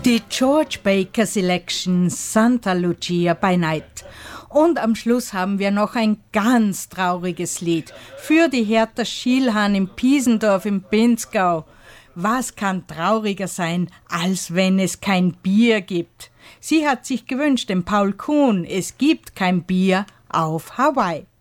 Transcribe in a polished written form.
Die George Baker Selection Santa Lucia by Night. Und am Schluss haben wir noch ein ganz trauriges Lied für die Hertha Schielhahn im Piesendorf im Pinzgau. Was kann trauriger sein, als wenn es kein Bier gibt? Sie hat sich gewünscht, den Paul Kuhn, es gibt kein Bier auf Hawaii.